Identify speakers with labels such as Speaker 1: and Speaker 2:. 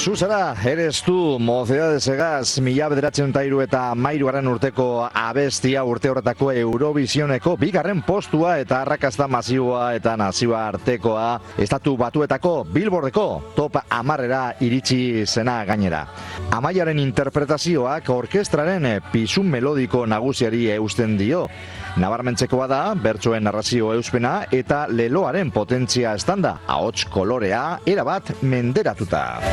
Speaker 1: Zuzara, eres tu, Mocedades egaz, 1903 eta 13 urteko abestia urte horretako Eurovisioneko bigarren postua eta arrakasta masiboa eta nazioartekoa estatu batuetako Billboardeko top 10 iritsi zena gainera. Amaiaren interpretazioak orkestraren pisu melodiko nagusiari eusten dio. Nabarmentzekoa da, bertsoen narrazio euspena eta leloaren potentzia estanda, ahots kolorea erabat menderatuta.